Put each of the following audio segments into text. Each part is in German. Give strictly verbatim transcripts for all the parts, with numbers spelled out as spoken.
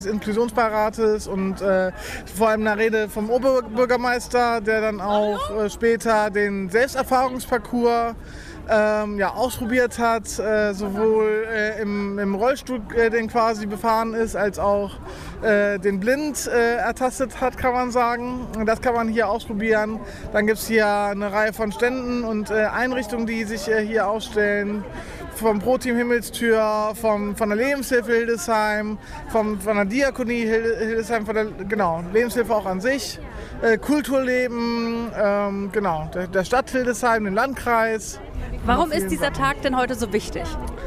des Inklusionsbeirates und äh, vor allem eine Rede vom Oberbürgermeister, der dann auch äh, später den Selbsterfahrungsparcours ähm, ja, ausprobiert hat, äh, sowohl äh, im, im Rollstuhl, äh, den quasi befahren ist, als auch äh, den blind äh, ertastet hat, kann man sagen. Und das kann man hier ausprobieren. Dann gibt es hier eine Reihe von Ständen und äh, Einrichtungen, die sich äh, hier ausstellen. Vom Pro-Team Himmelstür, vom, von der Lebenshilfe Hildesheim, vom, von der Diakonie Hildesheim, von der genau, Lebenshilfe auch an sich, äh, Kulturleben, ähm, genau, der, der Stadt Hildesheim, den Landkreis. Warum ist dieser Tag denn heute so wichtig?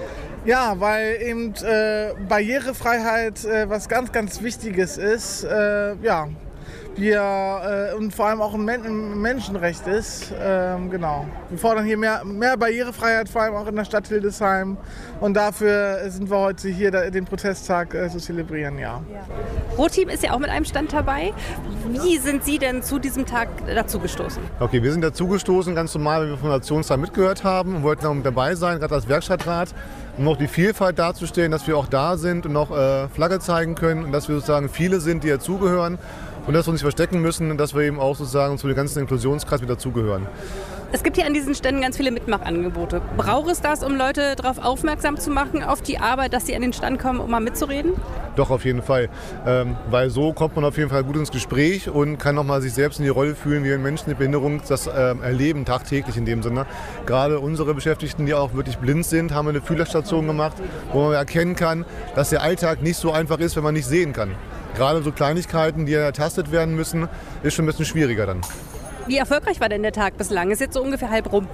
Ja, weil eben äh, Barrierefreiheit äh, was ganz, ganz Wichtiges ist. Äh, ja. Wir, äh, und vor allem auch ein, Men- ein Menschenrecht ist. Ähm, genau. Wir fordern hier mehr, mehr Barrierefreiheit, vor allem auch in der Stadt Hildesheim. Und dafür sind wir heute hier, da, den Protesttag äh, zu zelebrieren. Ja. Ja. Pro-Team ist ja auch mit einem Stand dabei. Wie sind Sie denn zu diesem Tag dazugestoßen? Okay, wir sind dazugestoßen, ganz normal, weil wir vom Nationstag mitgehört haben und wollten auch mit dabei sein, gerade als Werkstattrat, um auch die Vielfalt darzustellen, dass wir auch da sind und noch äh, Flagge zeigen können und dass wir sozusagen viele sind, die dazugehören. Und dass wir uns nicht verstecken müssen und dass wir eben auch sozusagen zu dem ganzen Inklusionskreis mit dazugehören. Es gibt hier an diesen Ständen ganz viele Mitmachangebote. Braucht es das, um Leute darauf aufmerksam zu machen, auf die Arbeit, dass sie an den Stand kommen, um mal mitzureden? Doch, auf jeden Fall. Ähm, weil so kommt man auf jeden Fall gut ins Gespräch und kann nochmal sich selbst in die Rolle fühlen, wie ein Menschen mit Behinderung das ähm, erleben, tagtäglich in dem Sinne. Gerade unsere Beschäftigten, die auch wirklich blind sind, haben eine Fühlerstation gemacht, wo man erkennen kann, dass der Alltag nicht so einfach ist, wenn man nicht sehen kann. Gerade so Kleinigkeiten, die ertastet werden müssen, ist schon ein bisschen schwieriger dann. Wie erfolgreich war denn der Tag bislang? Ist jetzt so ungefähr halb rum.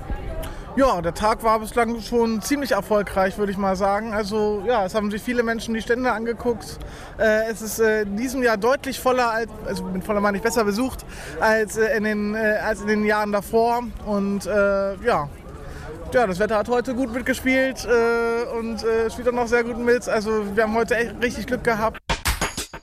Ja, der Tag war bislang schon ziemlich erfolgreich, würde ich mal sagen. Also ja, es haben sich viele Menschen die Stände angeguckt. Äh, es ist äh, in diesem Jahr deutlich voller, als, also mit voller meine ich besser besucht, als, äh, in den, äh, als in den Jahren davor. Und äh, ja. Ja, das Wetter hat heute gut mitgespielt äh, und äh, spielt auch noch sehr gut mit. Also wir haben heute echt richtig Glück gehabt.